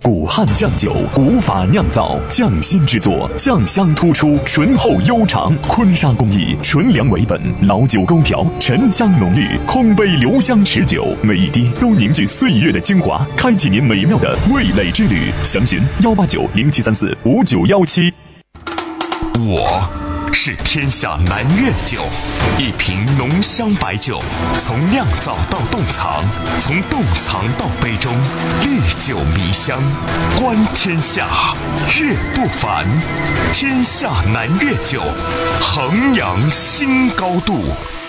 古汉酱酒，古法酿造，匠心制作，酱香突出，醇厚悠长。坤沙工艺，纯粮为本，老酒勾调，沉香浓郁，空杯留香持久，每一滴都凝聚岁月的精华，开启您美妙的味蕾之旅。详询18907345917。 我是天下南粤酒，一瓶浓香白酒，从酿造到冻藏，从冻藏到杯中，历久弥香，观天下，乐不凡。天下南粤酒，衡阳新高度。